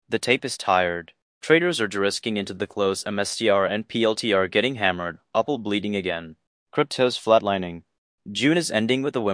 The tape is tired. Traders are de-risking into the close. MSTR and PLTR getting hammered. Apple bleeding again. Crypto's flatlining. June is ending with a whimper.